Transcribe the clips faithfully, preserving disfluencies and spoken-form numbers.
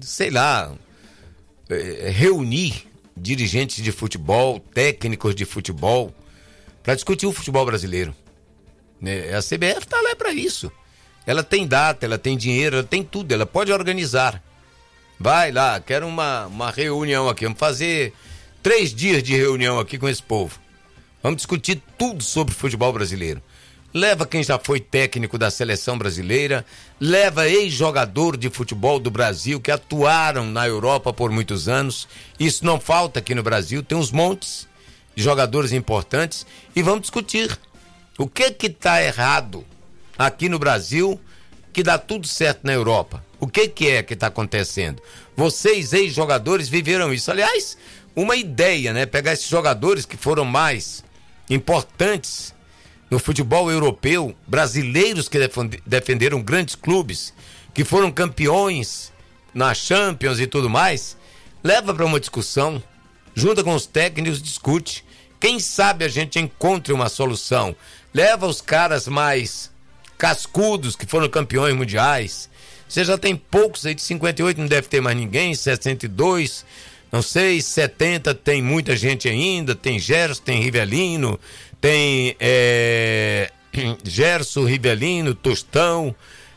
sei lá, reunir dirigentes de futebol, técnicos de futebol, para discutir o futebol brasileiro. A C B F está lá para isso. Ela tem data, ela tem dinheiro, ela tem tudo, ela pode organizar. Vai lá, quero uma, uma reunião aqui, vamos fazer três dias de reunião aqui com esse povo. Vamos discutir tudo sobre futebol brasileiro. Leva quem já foi técnico da seleção brasileira, leva ex-jogador de futebol do Brasil que atuaram na Europa por muitos anos. Isso não falta aqui no Brasil, tem uns montes de jogadores importantes e vamos discutir o que que está errado aqui no Brasil que dá tudo certo na Europa. O que que é que está acontecendo? Vocês, ex-jogadores, viveram isso. Aliás, uma ideia, né? Pegar esses jogadores que foram mais importantes no futebol europeu, brasileiros que defenderam grandes clubes, que foram campeões na Champions e tudo mais, leva para uma discussão, junta com os técnicos, discute. Quem sabe a gente encontre uma solução. Leva os caras mais cascudos, que foram campeões mundiais. Você já tem poucos aí, de cinquenta e oito não deve ter mais ninguém, sessenta e dois, não sei, setenta tem muita gente ainda, tem Gerson, tem Rivelino, tem é, Gerson, Rivelino, Tostão,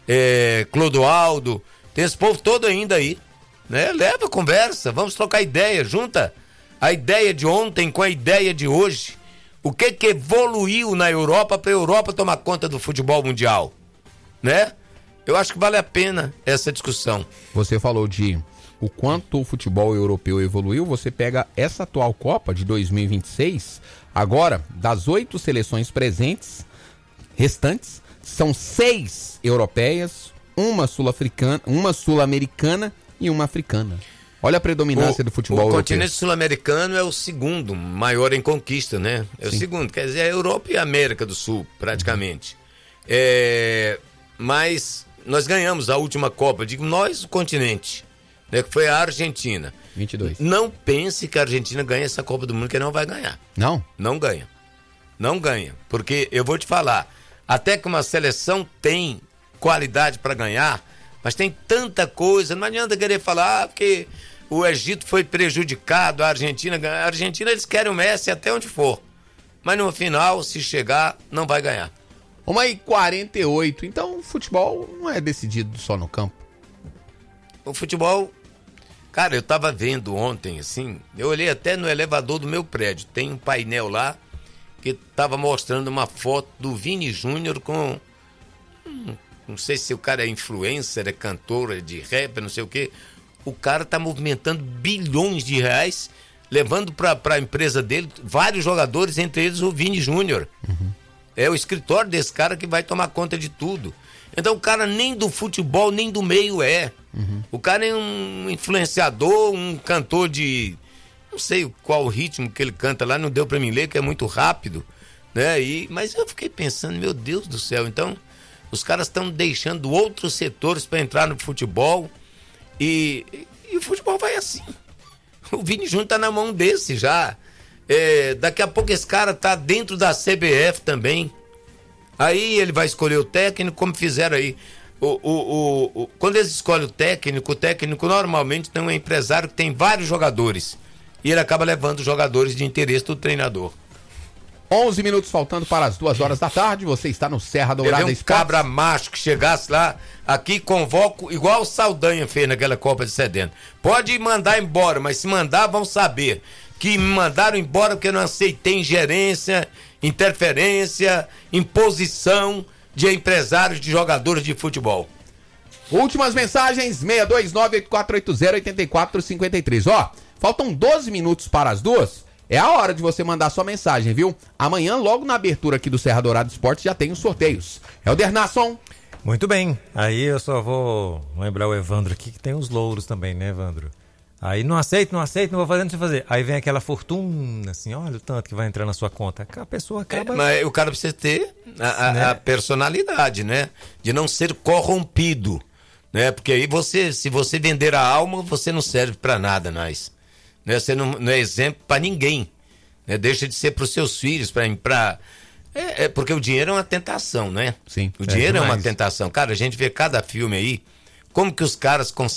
é, Clodoaldo, tem esse povo todo ainda aí, né? Leva, conversa, vamos trocar ideia, junta a ideia de ontem com a ideia de hoje. O que que evoluiu na Europa para a Europa tomar conta do futebol mundial, né? Eu acho que vale a pena essa discussão. Você falou de o quanto o futebol europeu evoluiu, você pega essa atual Copa de dois mil e vinte e seis, agora, das oito seleções presentes, restantes, são seis europeias, uma sul-africana, uma sul-americana e uma africana. Olha a predominância o, do futebol o europeu. O continente sul-americano é o segundo maior em conquista, né? É Sim. o segundo, quer dizer, a Europa e a América do Sul, praticamente. Uhum. É, mas nós ganhamos a última Copa, digo nós, o continente, né, que foi a Argentina. vinte e dois. Não pense que a Argentina ganha essa Copa do Mundo, que não vai ganhar. Não? Não ganha. Não ganha. Porque eu vou te falar, até que uma seleção tem qualidade para ganhar, mas tem tanta coisa, não adianta querer falar, ah, porque o Egito foi prejudicado, a Argentina ganha. A Argentina, eles querem o Messi até onde for. Mas no final, se chegar, não vai ganhar. uma e quarenta e oito, então o futebol não é decidido só no campo. O futebol, cara, eu tava vendo ontem, assim, eu olhei até no elevador do meu prédio, tem um painel lá que tava mostrando uma foto do Vini Júnior com, hum, não sei se o cara é influencer, é cantor, é de rap, não sei o quê. O cara tá movimentando bilhões de reais, levando pra, pra empresa dele vários jogadores, entre eles o Vini Júnior. Uhum. É o escritório desse cara que vai tomar conta de tudo. Então o cara nem do futebol, nem do meio é. Uhum. O cara é um influenciador, um cantor de... Não sei qual ritmo que ele canta lá, não deu pra mim ler, que é muito rápido, né? E, mas eu fiquei pensando, meu Deus do céu, então os caras estão deixando outros setores para entrar no futebol e, e, e o futebol vai assim. O Vini Júnior tá na mão desse já. É, daqui a pouco esse cara tá dentro da C B F também. Aí ele vai escolher o técnico, como fizeram aí. O, o, o, o, quando eles escolhem o técnico, o técnico normalmente tem um empresário que tem vários jogadores. E ele acaba levando os jogadores de interesse do treinador. onze minutos faltando para as duas horas da tarde. Você está no Serra Dourada Esportes. Um cabra macho que chegasse lá, aqui convoco, igual o Saldanha fez naquela Copa de setenta. Pode mandar embora, mas se mandar, vão saber que me mandaram embora porque eu não aceitei ingerência, interferência, imposição de empresários de jogadores de futebol. Últimas mensagens, seis dois nove, oito quatro oito zero, oito quatro cinco três. Ó, faltam doze minutos para as duas. É a hora de você mandar sua mensagem, viu? Amanhã, logo na abertura aqui do Serra Dourada Esportes, já tem os sorteios. Helder Nasson. Muito bem. Aí eu só vou lembrar o Evandro aqui, que tem os louros também, né, Evandro? Aí não aceito, não aceito, não vou fazer, não sei fazer. Aí vem aquela fortuna, assim, olha o tanto que vai entrar na sua conta. A pessoa acaba... É, mas o cara precisa ter a, a, né? a personalidade, né? De não ser corrompido, né? Porque aí você, se você vender a alma, você não serve pra nada mais. Né? Você não, não é exemplo pra ninguém. Né? Deixa de ser pros seus filhos, pra... pra é, é porque o dinheiro é uma tentação, né? Sim. O dinheiro é, é uma tentação. Cara, a gente vê cada filme aí, como que os caras conseguem